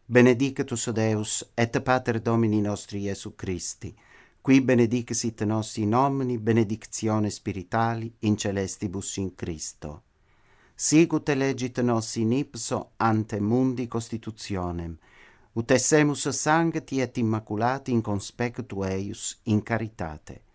Benedicatus Deus et Pater Domini nostri Iesu Christi, qui benedicit nos in omni benedictione spiritali in celestibus in Christo. Sicut elegit nos in ipso ante mundi constitutionem, ut essemus sancti et immaculati in conspectu eius in caritate.